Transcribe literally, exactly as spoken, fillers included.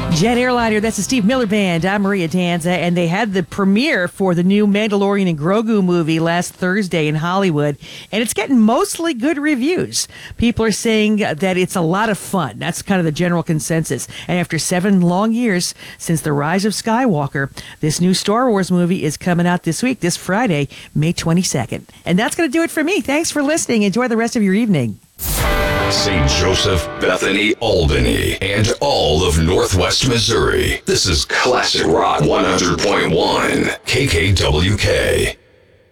Jet Airliner, that's the Steve Miller Band. I'm Maria Danza, and they had the premiere for the new Mandalorian and Grogu movie last Thursday in Hollywood, and it's getting mostly good reviews. People are saying that it's a lot of fun. That's kind of the general consensus. And after seven long years since The Rise of Skywalker, this new Star Wars movie is coming out this week, this Friday, May twenty-second. And that's going to do it for me. Thanks for listening. Enjoy the rest of your evening. Saint Joseph, Bethany, Albany, and all of Northwest Missouri. This is Classic Rock one hundred point one, K K W K.